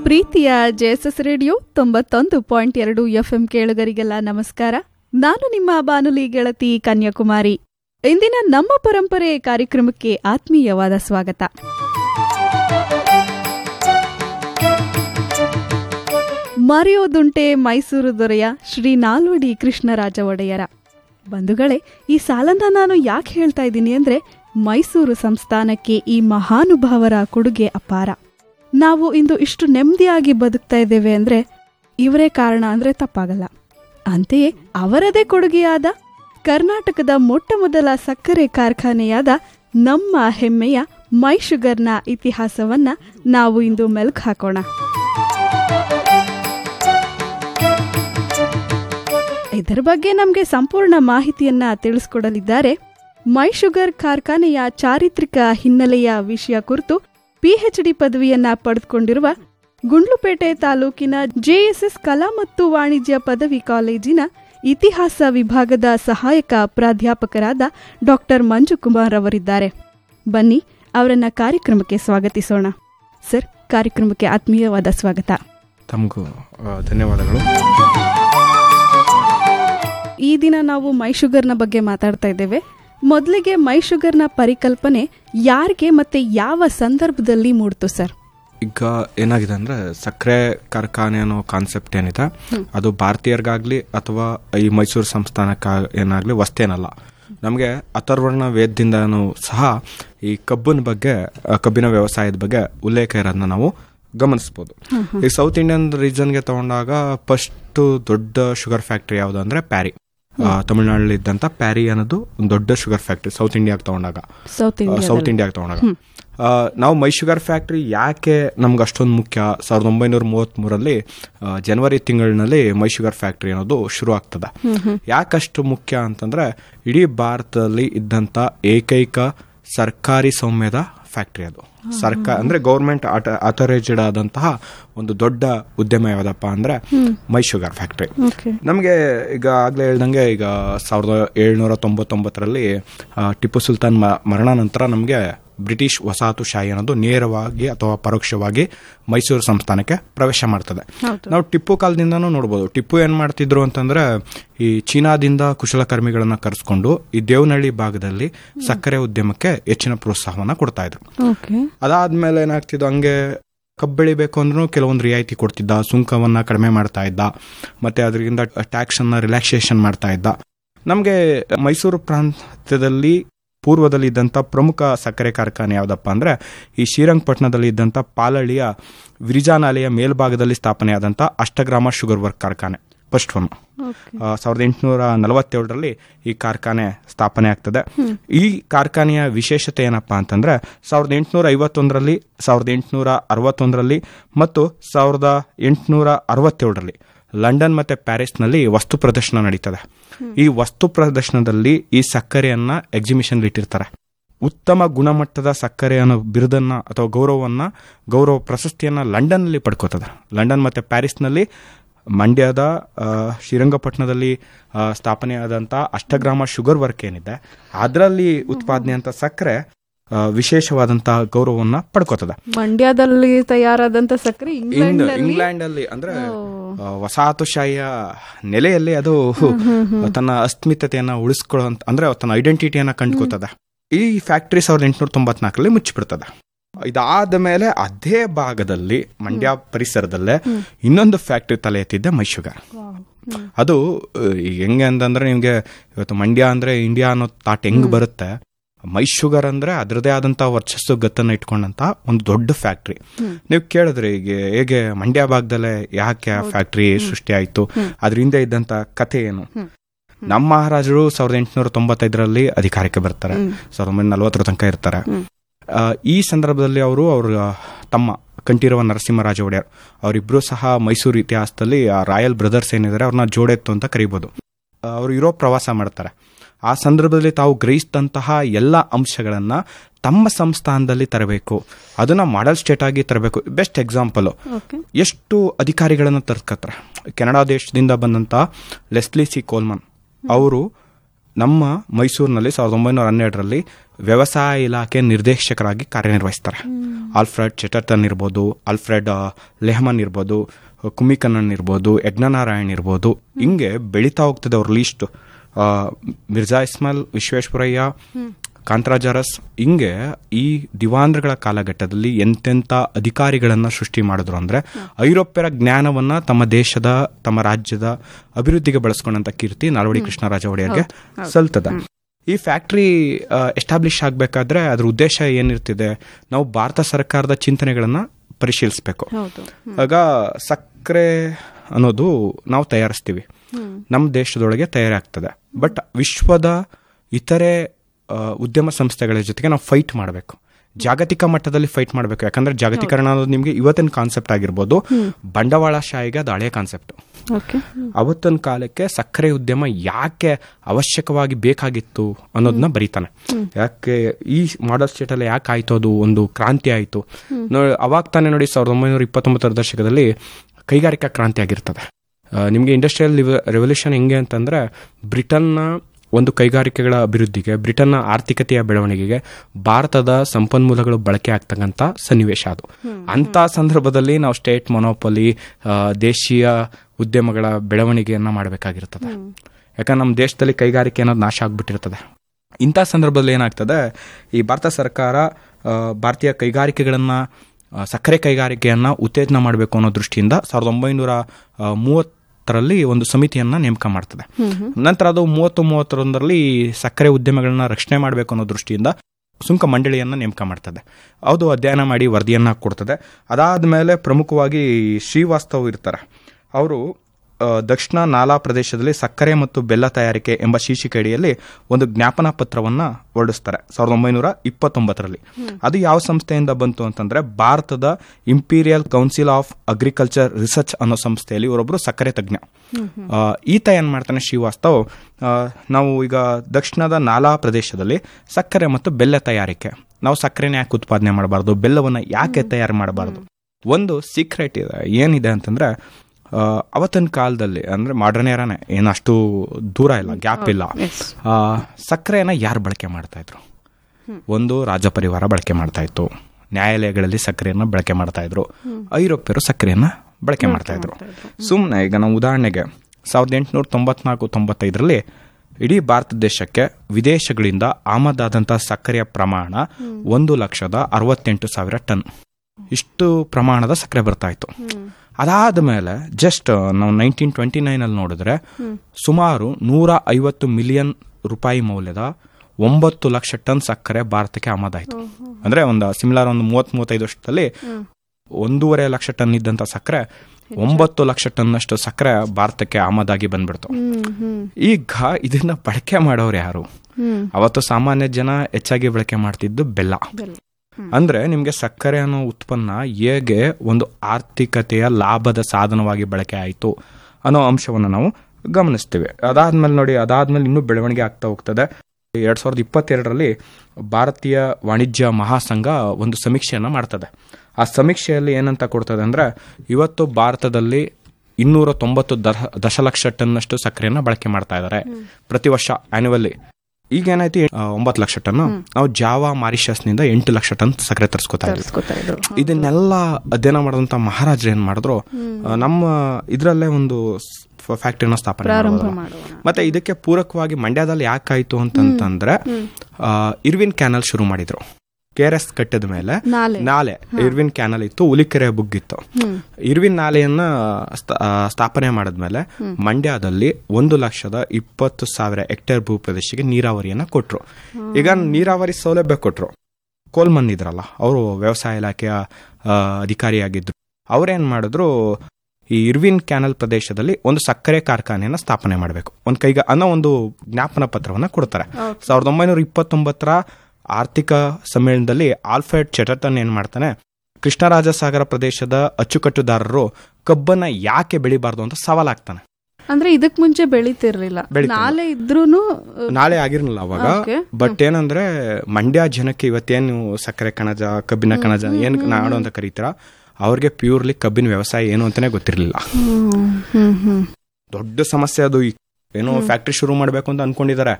ಪ್ರೀತಿಯ JSS radio 91.2 FM ಕೇಳುಗರಿಗೆಲ್ಲ ನಮಸ್ಕಾರ. ನಾನು ನಿಮ್ಮ ಬಾನುಲಿ ಗೆಳತಿ ಕನ್ಯಾಕುಮಾರಿ. ಇಂದಿನ ನಮ್ಮ ಪರಂಪರೆ ಕಾರ್ಯಕ್ರಮಕ್ಕೆ ಆತ್ಮೀಯವಾದ ಸ್ವಾಗತ. ಮರೆಯೋದುಂಟೆ ಮೈಸೂರು ದೊರೆಯ ಶ್ರೀ ನಾಲ್ವಡಿ ಕೃಷ್ಣರಾಜ ಒಡೆಯರ. ಬಂಧುಗಳೇ, ಈ ಸಾಲನ್ನ ನಾನು ಯಾಕೆ ಹೇಳ್ತಾ ಇದ್ದೀನಿ ಅಂದ್ರೆ, ಮೈಸೂರು ಸಂಸ್ಥಾನಕ್ಕೆ ಈ ಮಹಾನುಭಾವರ ಕೊಡುಗೆ ಅಪಾರ. ನಾವು ಇಂದು ಇಷ್ಟು ನೆಮ್ಮದಿಯಾಗಿ ಬದುಕ್ತಾ ಇದ್ದೇವೆ ಅಂದ್ರೆ ಇವರೇ ಕಾರಣ ಅಂದ್ರೆ ತಪ್ಪಾಗಲ್ಲ. ಅಂತೆಯೇ ಅವರದೇ ಕೊಡುಗೆಯಾದ ಕರ್ನಾಟಕದ ಮೊಟ್ಟ ಮೊದಲ ಸಕ್ಕರೆ ಕಾರ್ಖಾನೆಯಾದ ನಮ್ಮ ಹೆಮ್ಮೆಯ ಮೈ ಶುಗರ್ನ ಇತಿಹಾಸವನ್ನ ನಾವು ಇಂದು ಮೆಲುಕು ಹಾಕೋಣ. ಇದರ ಬಗ್ಗೆ ನಮಗೆ ಸಂಪೂರ್ಣ ಮಾಹಿತಿಯನ್ನ ತಿಳಿಸ್ಕೊಡಲಿದ್ದಾರೆ. ಮೈ ಶುಗರ್ ಕಾರ್ಖಾನೆಯ ಚಾರಿತ್ರಿಕ ಹಿನ್ನೆಲೆಯ ವಿಷಯ ಕುರಿತು PhD ಪದವಿಯನ್ನ ಪಡೆದುಕೊಂಡಿರುವ ಗುಂಡ್ಲುಪೇಟೆ ತಾಲೂಕಿನ JSS ಕಲಾ ಮತ್ತು ವಾಣಿಜ್ಯ ಪದವಿ ಕಾಲೇಜಿನ ಇತಿಹಾಸ ವಿಭಾಗದ ಸಹಾಯಕ ಪ್ರಾಧ್ಯಾಪಕರಾದ ಡಾಕ್ಟರ್ ಮಂಜುಕುಮಾರ್ ಅವರಿದ್ದಾರೆ. ಬನ್ನಿ ಅವರನ್ನ ಕಾರ್ಯಕ್ರಮಕ್ಕೆ ಸ್ವಾಗತಿಸೋಣ. ಸರ್, ಕಾರ್ಯಕ್ರಮಕ್ಕೆ ಆತ್ಮೀಯವಾದ ಸ್ವಾಗತ. ತಮಗೂ ಧನ್ಯವಾದಗಳು. ಈ ದಿನ ನಾವು ಮೈ ಶುಗರ್ನ ಬಗ್ಗೆ ಮಾತಾಡ್ತಾ ಇದ್ದೇವೆ. ಮೊದಲಿಗೆ ಮೈ ಶುಗರ್ನ ಪರಿಕಲ್ಪನೆ ಯಾರಿಗೆ ಮತ್ತೆ ಯಾವ ಸಂದರ್ಭದಲ್ಲಿ ಮೂಡ್ತು ಸರ್? ಈಗ ಏನಾಗಿದೆ ಅಂದ್ರೆ, ಸಕ್ಕರೆ ಕಾರ್ಖಾನೆ ಅನ್ನೋ ಕಾನ್ಸೆಪ್ಟ್ ಏನಿದೆ ಅದು ಭಾರತೀಯರಿಗಾಗ್ಲಿ ಅಥವಾ ಈ ಮೈಸೂರು ಸಂಸ್ಥಾನಕ್ಕೆ ಏನಾಗ್ಲಿ ವಸ್ತೇನಲ್ಲ. ನಮಗೆ ಅಥರ್ವರ್ಣ ವೇದದಿಂದನೂ ಸಹ ಈ ಕಬ್ಬಿನ ವ್ಯವಸಾಯದ ಬಗ್ಗೆ ಉಲ್ಲೇಖ ಇರೋದನ್ನ ನಾವು ಗಮನಿಸಬಹುದು. ಈ ಸೌತ್ ಇಂಡಿಯನ್ ರೀಜನ್ಗೆ ತಗೊಂಡಾಗ ಫಸ್ಟ್ ದೊಡ್ಡ ಶುಗರ್ ಫ್ಯಾಕ್ಟರಿ ಯಾವುದು ಅಂದ್ರೆ ಪ್ಯಾರಿ. ತಮಿಳುನಾಡಲ್ಲಿ ಇದ್ದಂತ ಪ್ಯಾರಿ ಅನ್ನೋದು ಒಂದು ದೊಡ್ಡ ಶುಗರ್ ಫ್ಯಾಕ್ಟರಿ ಸೌತ್ ಇಂಡಿಯಾಗೆ ತಗೊಂಡಾಗ. ನಾವು ಮೈ ಶುಗರ್ ಫ್ಯಾಕ್ಟರಿ ಯಾಕೆ ನಮ್ಗೆ ಅಷ್ಟೊಂದು ಮುಖ್ಯ? 1933 ಜನವರಿ ತಿಂಗಳಿನಲ್ಲಿ ಮೈ ಶುಗರ್ ಫ್ಯಾಕ್ಟರಿ ಅನ್ನೋದು ಶುರು ಆಗ್ತದೆ. ಯಾಕಷ್ಟು ಮುಖ್ಯ ಅಂತಂದ್ರೆ, ಇಡೀ ಭಾರತದಲ್ಲಿ ಇದ್ದಂತ ಏಕೈಕ ಸರ್ಕಾರಿ ಸ್ವಾಮ್ಯದ ಫ್ಯಾಕ್ಟರಿ ಅದು. ಅಂದ್ರೆ ಗೌರ್ಮೆಂಟ್ ಅಥರೈಸ್ಡ್ ಆದಂತಹ ಒಂದು ದೊಡ್ಡ ಉದ್ಯಮ ಯಾವ್ದಪ್ಪ ಅಂದ್ರೆ ಮೈ ಶುಗರ್ ಫ್ಯಾಕ್ಟರಿ. ನಮಗೆ ಈಗ ಆಗ್ಲೇ ಹೇಳ್ದಂಗೆ, ಈಗ 1799 ಟಿಪ್ಪು ಸುಲ್ತಾನ್ ಮರಣ ನಂತರ ನಮಗೆ ಬ್ರಿಟಿಷ್ ವಸಾಹತುಶಾಹಿ ಅನ್ನೋದು ನೇರವಾಗಿ ಅಥವಾ ಪರೋಕ್ಷವಾಗಿ ಮೈಸೂರು ಸಂಸ್ಥಾನಕ್ಕೆ ಪ್ರವೇಶ ಮಾಡ್ತದೆ. ನಾವು ಟಿಪ್ಪು ಕಾಲದಿಂದನೂ ನೋಡ್ಬೋದು. ಟಿಪ್ಪು ಏನ್ ಮಾಡ್ತಿದ್ರು ಅಂತಂದ್ರೆ, ಈ ಚೀನಾದಿಂದ ಕುಶಲಕರ್ಮಿಗಳನ್ನ ಕರೆಸ್ಕೊಂಡು ಈ ದೇವನಹಳ್ಳಿ ಭಾಗದಲ್ಲಿ ಸಕ್ಕರೆ ಉದ್ಯಮಕ್ಕೆ ಹೆಚ್ಚಿನ ಪ್ರೋತ್ಸಾಹವನ್ನ ಕೊಡ್ತಾ ಇದ್ರು. ಅದಾದ್ಮೇಲೆ ಏನಾಗ್ತಿದ್ದು, ಹಂಗೆ ಕಬ್ಬು ಬೆಳಿಬೇಕು ಅಂದ್ರೂ ಕೆಲವೊಂದು ರಿಯಾಯಿತಿ ಕೊಡ್ತಿದ್ದ, ಸುಂಕವನ್ನ ಕಡಿಮೆ ಮಾಡ್ತಾ ಇದ್ದ, ಮತ್ತೆ ಅದರಿಂದ ಟ್ಯಾಕ್ಸ್ ಅನ್ನ ರಿಲ್ಯಾಕ್ಸೇಷನ್ ಮಾಡ್ತಾ ಇದ್ದ. ನಮ್ಗೆ ಮೈಸೂರು ಪ್ರಾಂತ್ಯದಲ್ಲಿ ಪೂರ್ವದಲ್ಲಿ ಇದ್ದಂಥ ಪ್ರಮುಖ ಸಕ್ಕರೆ ಕಾರ್ಖಾನೆ ಯಾವುದಪ್ಪ ಅಂದ್ರೆ, ಈ ಶ್ರೀರಂಗಪಟ್ಟಣದಲ್ಲಿ ಇದ್ದಂಥ ಪಾಲಳಿಯ ವಿರಿಜಾನಾಲೆಯ ಮೇಲ್ಭಾಗದಲ್ಲಿ ಸ್ಥಾಪನೆಯಾದಂಥ ಅಷ್ಟಗ್ರಾಮ ಶುಗರ್ ವರ್ಕ್ ಕಾರ್ಖಾನೆ ಫಸ್ಟ್ ಒನ್. 1847 ಈ ಕಾರ್ಖಾನೆ ಸ್ಥಾಪನೆ ಆಗ್ತದೆ. ಈ ಕಾರ್ಖಾನೆಯ ವಿಶೇಷತೆ ಏನಪ್ಪಾ ಅಂತಂದ್ರೆ, 1851, 1861 ಮತ್ತು 1867 ಲಂಡನ್ ಮತ್ತೆ ಪ್ಯಾರಿಸ್ನಲ್ಲಿ ವಸ್ತು ಪ್ರದರ್ಶನ ನಡೀತದೆ. ಈ ವಸ್ತು ಪ್ರದರ್ಶನದಲ್ಲಿ ಈ ಸಕ್ಕರೆಯನ್ನ ಎಕ್ಸಿಬಿಷನ್ ಇಟ್ಟಿರ್ತಾರೆ. ಉತ್ತಮ ಗುಣಮಟ್ಟದ ಸಕ್ಕರೆ ಅನ್ನೋ ಬಿರುದನ್ನ ಅಥವಾ ಗೌರವ ಪ್ರಶಸ್ತಿಯನ್ನ ಲಂಡನ್ ನಲ್ಲಿ ಪಡ್ಕೋತದೆ. ಲಂಡನ್ ಮತ್ತೆ ಪ್ಯಾರಿಸ್ನಲ್ಲಿ ಮಂಡ್ಯದ ಶ್ರೀರಂಗಪಟ್ಟಣದಲ್ಲಿ ಸ್ಥಾಪನೆಯಾದಂಥ ಅಷ್ಟಗ್ರಾಮ ಶುಗರ್ ವರ್ಕ್ ಏನಿದೆ ಅದರಲ್ಲಿ ಉತ್ಪಾದನೆ ಅಂತ ಸಕ್ಕರೆ ವಿಶೇಷವಾದಂತಹ ಗೌರವವನ್ನ ಪಡ್ಕೋತದೆ. ಮಂಡ್ಯದಲ್ಲಿ ತಯಾರಾದಂತ ಸಕ್ಕರೆ ಇಂಗ್ಲೆಂಡ್ ಅಲ್ಲಿ ಅಂದ್ರೆ ವಸಾಹತುಶಾಹಿಯ ನೆಲೆಯಲ್ಲಿ ಅದು ತನ್ನ ಅಸ್ಮಿತೆಯನ್ನ ಉಳಿಸ್ಕೊಳ್ಳುವಂತ, ಅಂದ್ರೆ ತನ್ನ ಐಡೆಂಟಿಟಿಯನ್ನ ಕಂಡುಕೋತದೆ. ಈ ಫ್ಯಾಕ್ಟರಿ 1894 ಮುಚ್ಚಿಬಿಡ್ತದೆ. ಇದಾದ ಮೇಲೆ ಅದೇ ಭಾಗದಲ್ಲಿ ಮಂಡ್ಯ ಪರಿಸರದಲ್ಲೇ ಇನ್ನೊಂದು ಫ್ಯಾಕ್ಟರಿ ತಲೆ ಎತ್ತಿದ್ದೆ ಮೈ ಶುಗರ್. ಅದು ಹೆಂಗೆ ಅಂತಂದ್ರೆ, ನಿಮ್ಗೆ ಇವತ್ತು ಮಂಡ್ಯ ಅಂದ್ರೆ ಇಂಡಿಯಾ ಅನ್ನೋ ತಾಟ್ ಹೆಂಗ್ ಬರುತ್ತೆ, ಮೈ ಶುಗರ್ ಅಂದ್ರೆ ಅದರದೇ ಆದಂತ ವರ್ಚಸ್ಸು ಗತ್ತನ್ನ ಇಟ್ಕೊಂಡಂತ ಒಂದು ದೊಡ್ಡ ಫ್ಯಾಕ್ಟರಿ. ನೀವು ಕೇಳಿದ್ರೆ, ಈಗ ಹೇಗೆ ಮಂಡ್ಯ ಭಾಗದಲ್ಲೇ ಯಾಕೆ ಫ್ಯಾಕ್ಟರಿ ಸೃಷ್ಟಿ ಆಯ್ತು, ಅದರಿಂದ ಇದ್ದಂತ ಕಥೆ ಏನು? ನಮ್ಮ ಮಹಾರಾಜರು 1895 ಅಧಿಕಾರಕ್ಕೆ ಬರ್ತಾರೆ. 1940 ತನಕ ಇರ್ತಾರೆ. ಈ ಸಂದರ್ಭದಲ್ಲಿ ಅವ್ರ ತಮ್ಮ ಕಂಠೀರವ ನರಸಿಂಹರಾಜ ಒಡೆಯರ್ ಅವರಿಬ್ರು ಸಹ ಮೈಸೂರು ಇತಿಹಾಸದಲ್ಲಿ ರಾಯಲ್ ಬ್ರದರ್ಸ್ ಏನಿದ್ದಾರೆ ಅವ್ರನ್ನ ಜೋಡೆತ್ತು ಅಂತ ಕರೀಬಹುದು. ಅವರು ಯುರೋಪ್ ಪ್ರವಾಸ ಮಾಡ್ತಾರೆ. ಆ ಸಂದರ್ಭದಲ್ಲಿ ತಾವು ಗ್ರಹಿಸಿದಂತಹ ಎಲ್ಲ ಅಂಶಗಳನ್ನ ತಮ್ಮ ಸಂಸ್ಥಾನದಲ್ಲಿ ತರಬೇಕು, ಅದನ್ನ ಮಾಡೆಲ್ ಸ್ಟೇಟ್ ಆಗಿ ತರಬೇಕು. ಬೆಸ್ಟ್ ಎಕ್ಸಾಂಪಲ್, ಎಷ್ಟು ಅಧಿಕಾರಿಗಳನ್ನ ತರ್ಸ್ಕತ್ತಾರೆ. ಕೆನಡಾ ದೇಶದಿಂದ ಬಂದಂತ ಲೆಸ್ಲಿ ಸಿ ಕೋಲ್ಮನ್ ಅವರು ನಮ್ಮ ಮೈಸೂರಿನಲ್ಲಿ 1912ರಲ್ಲಿ ವ್ಯವಸಾಯ ಇಲಾಖೆ ನಿರ್ದೇಶಕರಾಗಿ ಕಾರ್ಯನಿರ್ವಹಿಸ್ತಾರೆ. ಆಲ್ಫ್ರೆಡ್ ಚೆಟರ್ಟನ್ ಇರ್ಬೋದು, ಆಲ್ಫ್ರೆಡ್ ಲೆಹಮನ್ ಇರ್ಬೋದು, ಕುಮಿಕಣ್ಣನ್ ಇರ್ಬೋದು, ಯಜ್ಞನಾರಾಯಣ್ ಇರ್ಬೋದು, ಹಿಂಗೆ ಬೆಳೀತಾ ಹೋಗ್ತದೆ ಅವ್ರ ಲೀಸ್ಟ್. ಮಿರ್ಜಾ ಇಸ್ಮಾಲ್, ವಿಶ್ವೇಶ್ವರಯ್ಯ, ಕಾಂತರಾಜಾರಸ್, ಹಿಂಗೆ ಈ ದಿವಾಂದ್ರಗಳ ಕಾಲಘಟ್ಟದಲ್ಲಿ ಎಂತೆಂಥ ಅಧಿಕಾರಿಗಳನ್ನ ಸೃಷ್ಟಿ ಮಾಡಿದ್ರು ಅಂದ್ರೆ ಐರೋಪ್ಯರ ಜ್ಞಾನವನ್ನ ತಮ್ಮ ದೇಶದ, ತಮ್ಮ ರಾಜ್ಯದ ಅಭಿವೃದ್ಧಿಗೆ ಬಳಸ್ಕೊಂಡಂತ ಕೀರ್ತಿ ನಾಲ್ವಡಿ ಕೃಷ್ಣರಾಜ ಒಡೆಯರ್ಗೆ ಸಲ್ತದ. ಈ ಫ್ಯಾಕ್ಟ್ರಿ ಎಸ್ಟಾಬ್ಲಿಷ್ ಆಗಬೇಕಾದ್ರೆ ಅದ್ರ ಉದ್ದೇಶ ಏನಿರ್ತಿದೆ, ನಾವು ಭಾರತ ಸರ್ಕಾರದ ಚಿಂತನೆಗಳನ್ನ ಪರಿಶೀಲಿಸಬೇಕು. ಆಗ ಸಕ್ಕರೆ ಅನ್ನೋದು ನಾವು ತಯಾರಿಸ್ತೀವಿ, ನಮ್ಮ ದೇಶದೊಳಗೆ ತಯಾರಾಗ್ತದೆ. ಬಟ್ ವಿಶ್ವದ ಇತರೆ ಉದ್ಯಮ ಸಂಸ್ಥೆಗಳ ಜೊತೆಗೆ ನಾವು ಫೈಟ್ ಮಾಡಬೇಕು, ಜಾಗತಿಕ ಮಟ್ಟದಲ್ಲಿ ಫೈಟ್ ಮಾಡಬೇಕು. ಯಾಕಂದ್ರೆ ಜಾಗತೀಕರಣ ಅನ್ನೋದು ನಿಮಗೆ ಇವತ್ತಿನ ಕಾನ್ಸೆಪ್ಟ್ ಆಗಿರ್ಬೋದು, ಬಂಡವಾಳಶಾಹಿಗೆ ಅದು ಹಳೆಯ ಕಾನ್ಸೆಪ್ಟ್. ಅವತ್ತಿನ ಕಾಲಕ್ಕೆ ಸಕ್ಕರೆ ಉದ್ಯಮ ಯಾಕೆ ಅವಶ್ಯಕವಾಗಿ ಬೇಕಾಗಿತ್ತು ಅನ್ನೋದನ್ನ ಬರೀತಾನೆ. ಯಾಕೆ ಈ ಮಾಡಲ್ ಸ್ಟೇಟ್ ಅಲ್ಲಿ ಯಾಕೆ ಆಯ್ತು, ಅದು ಒಂದು ಕ್ರಾಂತಿ ಆಯ್ತು. ಅವಾಗ ತಾನೇ ನೋಡಿ 1929 ದಶಕದಲ್ಲಿ ಕೈಗಾರಿಕಾ ಕ್ರಾಂತಿ ಆಗಿರ್ತದೆ. ನಿಮಗೆ ಇಂಡಸ್ಟ್ರಿಯಲ್ ರೆವಲ್ಯೂಷನ್ ಹೆಂಗೆ ಅಂತಂದ್ರೆ, ಬ್ರಿಟನ್ನ ಒಂದು ಕೈಗಾರಿಕೆಗಳ ಅಭಿವೃದ್ಧಿಗೆ, ಬ್ರಿಟನ್ನ ಆರ್ಥಿಕತೆಯ ಬೆಳವಣಿಗೆಗೆ ಭಾರತದ ಸಂಪನ್ಮೂಲಗಳು ಬಳಕೆ ಆಗ್ತಕ್ಕಂಥ ಸನ್ನಿವೇಶ ಅದು. ಅಂತ ಸಂದರ್ಭದಲ್ಲಿ ನಾವು ಸ್ಟೇಟ್ ಮೊನೋಪಲಿ, ದೇಶೀಯ ಉದ್ಯಮಗಳ ಬೆಳವಣಿಗೆಯನ್ನ ಮಾಡಬೇಕಾಗಿರ್ತದೆ. ಯಾಕಂದ್ರೆ ನಮ್ಮ ದೇಶದಲ್ಲಿ ಕೈಗಾರಿಕೆ ಅನ್ನೋದು ನಾಶ ಆಗ್ಬಿಟ್ಟಿರ್ತದೆ. ಇಂಥ ಸಂದರ್ಭದಲ್ಲಿ ಏನಾಗ್ತದೆ, ಈ ಭಾರತ ಸರ್ಕಾರ ಭಾರತೀಯ ಕೈಗಾರಿಕೆಗಳನ್ನ, ಸಕ್ಕರೆ ಕೈಗಾರಿಕೆಯನ್ನ ಉತ್ತೇಜನ ಮಾಡಬೇಕು ಅನ್ನೋ ದೃಷ್ಟಿಯಿಂದ 1930ರಲ್ಲಿ ಒಂದು ಸಮಿತಿಯನ್ನ ನೇಮಕ ಮಾಡ್ತದೆ. ನಂತರ ಅದು 30-31ರಲ್ಲಿ ಸಕ್ಕರೆ ಉದ್ಯಮಗಳನ್ನ ರಕ್ಷಣೆ ಮಾಡಬೇಕು ಅನ್ನೋ ದೃಷ್ಟಿಯಿಂದ ಸುಂಕ ಮಂಡಳಿಯನ್ನ ನೇಮಕ ಮಾಡ್ತದೆ. ಅದು ಅಧ್ಯಯನ ಮಾಡಿ ವರದಿಯನ್ನ ಕೊಡ್ತದೆ. ಅದಾದ್ಮೇಲೆ ಪ್ರಮುಖವಾಗಿ ಶ್ರೀವಾಸ್ತವ್ ಇರ್ತಾರೆ. ಅವರು ದಕ್ಷಿಣ ನಾಲಾ ಪ್ರದೇಶದಲ್ಲಿ ಸಕ್ಕರೆ ಮತ್ತು ಬೆಲ್ಲ ತಯಾರಿಕೆ ಎಂಬ ಶೀರ್ಷಿಕೆಯಡಿಯಲ್ಲಿ ಒಂದು ಜ್ಞಾಪನಾ ಪತ್ರವನ್ನ ಹೊರಡಿಸ್ತಾರೆ 1929ರಲ್ಲಿ. ಅದು ಯಾವ ಸಂಸ್ಥೆಯಿಂದ ಬಂತು ಅಂತಂದ್ರೆ, ಭಾರತದ imperial council of agriculture research ಅನ್ನೋ ಸಂಸ್ಥೆಯಲ್ಲಿ ಇವರೊಬ್ರು ಸಕ್ಕರೆ ತಜ್ಞ. ಈತ ಏನ್ ಮಾಡ್ತಾನೆ ಶ್ರೀವಾಸ್ತವ್, ನಾವು ಈಗ ದಕ್ಷಿಣದ ನಾಲಾ ಪ್ರದೇಶದಲ್ಲಿ ಸಕ್ಕರೆ ಮತ್ತು ಬೆಲ್ಲ ತಯಾರಿಕೆ, ನಾವು ಸಕ್ಕರೆನ ಯಾಕೆ ಉತ್ಪಾದನೆ ಮಾಡಬಾರ್ದು, ಬೆಲ್ಲವನ್ನ ಯಾಕೆ ತಯಾರು ಮಾಡಬಾರ್ದು. ಒಂದು ಸೀಕ್ರೆಟ್ ಇದೆ, ಏನಿದೆ ಅಂತಂದ್ರೆ, ಅವತ್ತಿನ ಕಾಲದಲ್ಲಿ ಅಂದ್ರೆ ಮಾಡರ್ನ್ ಏರಾನೆ, ಏನಷ್ಟು ದೂರ ಇಲ್ಲ, ಗ್ಯಾಪ್ ಇಲ್ಲ. ಸಕ್ಕರೆಯನ್ನ ಯಾರು ಬಳಕೆ ಮಾಡ್ತಾ ಇದ್ರು? ಒಂದು ರಾಜ ಪರಿವಾರ ಬಳಕೆ ಮಾಡ್ತಾ ಇತ್ತು, ನ್ಯಾಯಾಲಯಗಳಲ್ಲಿ ಸಕ್ಕರೆಯನ್ನ ಬಳಕೆ ಮಾಡ್ತಾ ಇದ್ರು, ಐರೋಪ್ಯರು ಸಕ್ಕರೆಯನ್ನ ಬಳಕೆ ಮಾಡ್ತಾ ಇದ್ರು. ಸುಮ್ಮನೆ ಈಗ ನಾವು ಉದಾಹರಣೆಗೆ 1894-95ರಲ್ಲಿ ಇಡೀ ಭಾರತ ದೇಶಕ್ಕೆ ವಿದೇಶಗಳಿಂದ ಆಮದಾದಂಥ ಸಕ್ಕರೆಯ ಪ್ರಮಾಣ 1,68,000 ಟನ್. ಇಷ್ಟು ಪ್ರಮಾಣದ ಸಕ್ಕರೆ ಬರ್ತಾ ಇತ್ತು. ಅದಾದ್ಮೇಲೆ ಜಸ್ಟ್ ನಾವು 1929 ನೋಡಿದ್ರೆ ಸುಮಾರು 150 ಮಿಲಿಯನ್ ರೂಪಾಯಿ ಮೌಲ್ಯದ 9 ಲಕ್ಷ ಟನ್ ಸಕ್ಕರೆ ಭಾರತಕ್ಕೆ ಆಮದಾಯಿತು. ಅಂದ್ರೆ ಒಂದು ಸಿಮಿಲರ್ ಒಂದು 30-35 ವರ್ಷದಲ್ಲಿ 1.5 ಲಕ್ಷ ಟನ್ ಇದ್ದಂತ ಸಕ್ಕರೆ 9 ಲಕ್ಷ ಟನ್ ಅಷ್ಟು ಸಕ್ಕರೆ ಭಾರತಕ್ಕೆ ಆಮದಾಗಿ ಬಂದ್ಬಿಡ್ತು. ಈಗ ಇದನ್ನ ಬಳಕೆ ಮಾಡೋರು ಯಾರು? ಅವತ್ತು ಸಾಮಾನ್ಯ ಜನ ಹೆಚ್ಚಾಗಿ ಬಳಕೆ ಮಾಡ್ತಿದ್ದು ಬೆಲ್ಲ. ಅಂದ್ರೆ ನಿಮ್ಗೆ ಸಕ್ಕರೆ ಅನ್ನೋ ಉತ್ಪನ್ನ ಹೇಗೆ ಒಂದು ಆರ್ಥಿಕತೆಯ ಲಾಭದ ಸಾಧನವಾಗಿ ಬಳಕೆ ಆಯಿತು ಅನ್ನೋ ಅಂಶವನ್ನು ನಾವು ಗಮನಿಸ್ತೀವಿ. ಅದಾದ್ಮೇಲೆ ಇನ್ನೂ ಬೆಳವಣಿಗೆ ಆಗ್ತಾ ಹೋಗ್ತದೆ. 2022ರಲ್ಲಿ ಭಾರತೀಯ ವಾಣಿಜ್ಯ ಮಹಾಸಂಘ ಒಂದು ಸಮೀಕ್ಷೆಯನ್ನ ಮಾಡ್ತದೆ. ಆ ಸಮೀಕ್ಷೆಯಲ್ಲಿ ಏನಂತ ಕೊಡ್ತದೆ ಅಂದ್ರೆ, ಇವತ್ತು ಭಾರತದಲ್ಲಿ 290 ದಶಲಕ್ಷ ಟನ್ನಷ್ಟು ಸಕ್ಕರೆಯನ್ನ ಬಳಕೆ ಮಾಡ್ತಾ ಇದ್ದಾರೆ ಪ್ರತಿ ವರ್ಷ ಆನ್ಯುವಲ್ಲಿ. ಈಗ ಏನಾಯ್ತು, 9 ಲಕ್ಷ ಟನ್. ನಾವು ಜಾವಾ ಮಾರಿಷಸ್ನಿಂದ 8 ಲಕ್ಷ ಟನ್ ಸಕ್ಕರೆ ತರಿಸ್ಕೊತಾ ಇದ್ರು. ಇದನ್ನೆಲ್ಲ ಅಧ್ಯಯನ ಮಾಡಿದಂತ ಮಹಾರಾಜರು ಏನ್ ಮಾಡಿದ್ರು, ನಮ್ಮ ಇದ್ರಲ್ಲೇ ಒಂದು ಫ್ಯಾಕ್ಟರಿನ ಸ್ಥಾಪನೆ ಮಾಡಿದ್ರು. ಮತ್ತೆ ಇದಕ್ಕೆ ಪೂರಕವಾಗಿ ಮಂಡ್ಯದಲ್ಲಿ ಯಾಕಾಯ್ತು ಅಂತಂದ್ರೆ, ಇರ್ವಿನ್ ಕ್ಯಾನಲ್ ಶುರು ಮಾಡಿದ್ರು. KRS ಕಟ್ಟದ ಮೇಲೆ ನಾಲೆ ಇರ್ವಿನ್ ಕ್ಯಾನಲ್ ಇತ್ತು, ಹುಲಿಕೆರೆ ಬುಗ್ಗಿತ್ತು. ಇರ್ವಿನ್ ನಾಲೆಯನ್ನ ಸ್ಥಾಪನೆ ಮಾಡಿದ್ಮೇಲೆ ಮಂಡ್ಯದಲ್ಲಿ 1,20,000 ಹೆಕ್ಟೇರ್ ಭೂ ಪ್ರದೇಶಕ್ಕೆ ನೀರಾವರಿಯನ್ನ ಕೊಟ್ರು. ಈಗ ನೀರಾವರಿ ಸೌಲಭ್ಯ ಕೊಟ್ರು. ಕೋಲ್ಮನ್ ಇದ್ರಲ್ಲ, ಅವರು ವ್ಯವಸಾಯ ಇಲಾಖೆಯ ಅಧಿಕಾರಿಯಾಗಿದ್ರು. ಅವ್ರೇನ್ ಮಾಡಿದ್ರು, ಈ ಇರ್ವಿನ್ ಕ್ಯಾನಲ್ ಪ್ರದೇಶದಲ್ಲಿ ಒಂದು ಸಕ್ಕರೆ ಕಾರ್ಖಾನೆಯನ್ನ ಸ್ಥಾಪನೆ ಮಾಡಬೇಕು ಅನ್ನೋ ಒಂದು ಜ್ಞಾಪನ ಪತ್ರವನ್ನ ಕೊಡ್ತಾರೆ. 1929ರ ಆರ್ಥಿಕ ಸಮ್ಮೇಳನದಲ್ಲಿ ಆಲ್ಫ್ರೆಡ್ ಚೆಟರ್ಟನ್ ಏನ್ ಮಾಡ್ತಾನೆ, ಕೃಷ್ಣರಾಜಸಾಗರ ಪ್ರದೇಶದ ಅಚ್ಚುಕಟ್ಟುದಾರರು ಕಬ್ಬನ್ನ ಯಾಕೆ ಬೆಳಿಬಾರ್ದು ಅಂತ ಸವಾಲಾಗ್ತಾನೆ. ಅಂದ್ರೆ ಇದಕ್ ಮುಂಚೆ ಬೆಳಿತಿರ್ಲಿಲ್ಲ, ನಾಳೆ ಇದ್ರೂನು ನಾಳೆ ಆಗಿರ್ಲಿಲ್ಲ ಅವಾಗ. ಬಟ್ ಏನಂದ್ರೆ, ಮಂಡ್ಯ ಜನಕ್ಕೆ ಇವತ್ತೇನು ಸಕ್ಕರೆ ಕಣಜ, ಕಬ್ಬಿನ ಕಣಜ ಏನ್ ನಾಡು ಅಂತ ಕರೀತೀರ, ಅವ್ರಿಗೆ ಪ್ಯೂರ್ಲಿ ಕಬ್ಬಿನ ವ್ಯವಸಾಯ ಏನು ಅಂತಾನೆ ಗೊತ್ತಿರ್ಲಿಲ್ಲ. ದೊಡ್ಡ ಸಮಸ್ಯೆ ಅದು. ಏನೋ ಫ್ಯಾಕ್ಟ್ರಿ ಶುರು ಮಾಡ್ಬೇಕು ಅಂತ ಅನ್ಕೊಂಡಿದ್ದಾರೆ,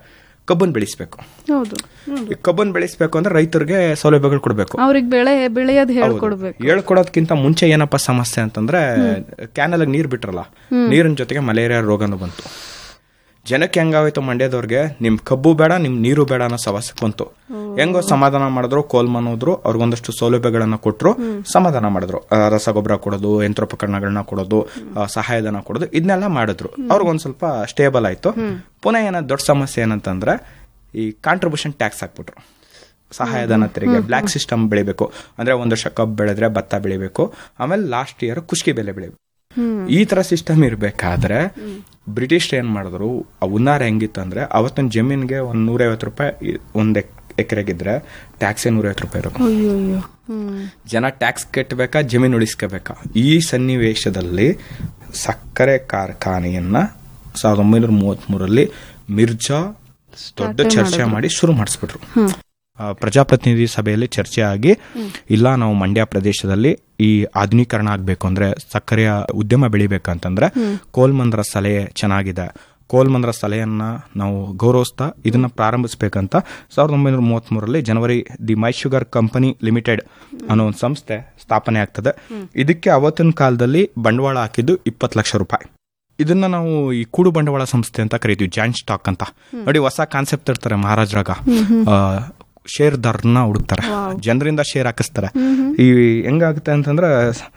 ಕಬ್ಬನ್ ಬೆಳೆಸಬೇಕು. ಹೌದು, ಕಬ್ಬನ್ ಬೆಳೆಸಬೇಕು ಅಂದ್ರೆ ರೈತರಿಗೆ ಸೌಲಭ್ಯಗಳು ಕೊಡಬೇಕು, ಅವ್ರಿಗೆ ಬೆಳೆಯೋದು ಹೇಳ್ಕೊಡ್ಬೇಕು. ಹೇಳ್ಕೊಡೋದಕ್ಕಿಂತ ಮುಂಚೆ ಏನಪ್ಪ ಸಮಸ್ಯೆ ಅಂತಂದ್ರೆ ಕ್ಯಾನಲ್ ನೀರ್ ಬಿಟ್ರಲ್ಲ, ನೀರಿನ ಜೊತೆಗೆ ಮಲೇರಿಯಾ ರೋಗನೂ ಬಂತು. ಜನಕ್ಕೆ ಹೆಂಗಾಯ್ತು, ಮಂಡ್ಯದವ್ರಿಗೆ ನಿಮ್ ಕಬ್ಬು ಬೇಡ ನಿಮ್ ನೀರು ಬೇಡ ಅನ್ನೋ ಸಮಸ್ಯೆ ಬಂತು. ಹೆಂಗೋ ಸಮಾಧಾನ ಮಾಡಿದ್ರು, ಕೋಲ್ಮನ್ ಹೋದ್ರು, ಅವ್ರಿಗೊಂದಷ್ಟು ಸೌಲಭ್ಯಗಳನ್ನ ಕೊಟ್ರು, ಸಮಾಧಾನ ಮಾಡಿದ್ರು. ರಸಗೊಬ್ಬರ ಕೊಡೋದು, ಯಂತ್ರೋಪಕರಣಗಳನ್ನ ಕೊಡೋದು, ಸಹಾಯಧನ ಕೊಡೋದು, ಇದನ್ನೆಲ್ಲ ಮಾಡಿದ್ರು. ಅವ್ರಿಗೊಂದ್ ಸ್ವಲ್ಪ ಸ್ಟೇಬಲ್ ಆಯ್ತು. ಪುನಃ ಏನಾದ್ರು ದೊಡ್ಡ ಸಮಸ್ಯೆ ಏನಂತಂದ್ರೆ ಈ ಕಾಂಟ್ರಿಬ್ಯೂಷನ್ ಟ್ಯಾಕ್ಸ್ ಹಾಕ್ಬಿಟ್ರು. ಸಹಾಯಧನ ತೆರಿಗೆ, ಬ್ಲಾಕ್ ಸಿಸ್ಟಮ್ ಬೆಳಿಬೇಕು ಅಂದ್ರೆ 1 ವರ್ಷ ಕಬ್ಬು ಬೆಳೆದ್ರೆ ಭತ್ತ ಬೆಳಿಬೇಕು, ಆಮೇಲೆ ಲಾಸ್ಟ್ ಇಯರ್ ಕುಷ್ಕಿ ಬೆಲೆ ಬೆಳಿಬೇಕು. ಈ ತರ ಸಿಸ್ಟಮ್ ಇರ್ಬೇಕಾದ್ರೆ ಬ್ರಿಟಿಷ್ ಏನ್ ಮಾಡಿದ್ರು, ಉನ್ನಾರ ಹೆಂಗಿತ್ತಂದ್ರೆ ಅವತ್ತಿನ ಜಮೀನ್ಗೆ 150 ರೂಪಾಯಿ ಒಂದ್ ಎಕರೆಗಿದ್ರೆ ಟ್ಯಾಕ್ಸ್ 150 ರೂಪಾಯಿ ಇರೋದು. ಜನ ಟ್ಯಾಕ್ಸ್ ಕಟ್ಟಬೇಕಾ, ಜಮೀನು ಉಳಿಸ್ಕೋಬೇಕಾ? ಈ ಸನ್ನಿವೇಶದಲ್ಲಿ ಸಕ್ಕರೆ ಕಾರ್ಖಾನೆಯನ್ನ 1933 ಮಿರ್ಜಾ ದೊಡ್ಡ ಚರ್ಚೆ ಮಾಡಿ ಶುರು ಮಾಡಿಸ್ಬಿಟ್ರು. ಪ್ರಜಾಪ್ರತಿನಿಧಿ ಸಭೆಯಲ್ಲಿ ಚರ್ಚೆ ಆಗಿ, ಇಲ್ಲ ನಾವು ಮಂಡ್ಯ ಪ್ರದೇಶದಲ್ಲಿ ಈ ಆಧುನೀಕರಣ ಆಗ್ಬೇಕು ಅಂದ್ರೆ, ಸಕ್ಕರೆಯ ಉದ್ಯಮ ಬೆಳಿಬೇಕಂತಂದ್ರೆ ಕೋಲ್ಮನ್ರ ಸಲಹೆ ಚೆನ್ನಾಗಿದೆ, ಕೋಲ್ಮನ್ರ ಸಲಹೆಯನ್ನ ನಾವು ಗೌರವಿಸ್ತಾ ಇದನ್ನ ಪ್ರಾರಂಭಿಸಬೇಕಂತ 1933 ಜನವರಿ the my sugar company limited ಅನ್ನೋ ಒಂದು ಸಂಸ್ಥೆ ಸ್ಥಾಪನೆ ಆಗ್ತದೆ. ಇದಕ್ಕೆ ಅವತ್ತಿನ ಕಾಲದಲ್ಲಿ ಬಂಡವಾಳ ಹಾಕಿದ್ದು 20 ಲಕ್ಷ ರೂಪಾಯಿ. ಇದನ್ನ ನಾವು ಈ ಕೂಡು ಬಂಡವಾಳ ಸಂಸ್ಥೆ ಅಂತ ಕರಿತೀವಿ, ಜಾಯಿಂಟ್ ಸ್ಟಾಕ್ ಅಂತ. ನೋಡಿ, ಹೊಸ ಕಾನ್ಸೆಪ್ಟ್ ಇರ್ತಾರೆ ಮಹಾರಾಜರಾಗ, ಶೇರ್ದಾರನ್ನ ಹುಡುಕ್ತಾರೆ, ಜನರಿಂದ ಶೇರ್ ಹಾಕಿಸ್ತಾರೆ. ಈ ಹೆಂಗಾಗುತ್ತೆ ಅಂತಂದ್ರೆ